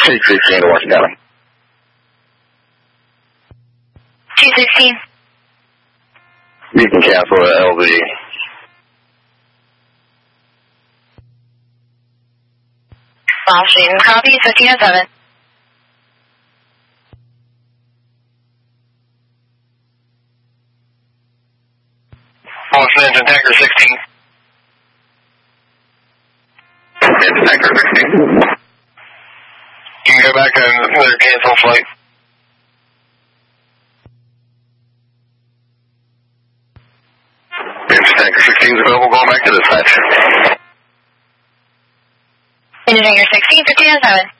216 to Washington County. 216. You can cancel the LV. Washington, copy, 1507. Boston Engine Tanker 16. Engine Tanker 16. You can go back and cancel flight. Engine Tanker 16 is available, going back to dispatch. Engine Tanker 16, 1507.